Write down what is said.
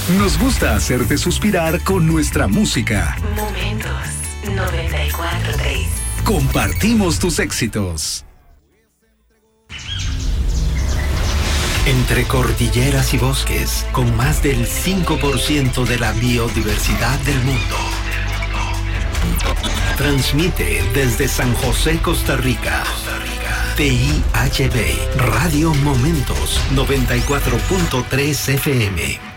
Nos gusta hacerte suspirar con nuestra música. Momentos 94.3. Compartimos tus éxitos. Entre cordilleras y bosques, con más del 5% de la biodiversidad del mundo. Transmite desde San José, Costa Rica. TIHB, Radio Momentos 94.3 FM.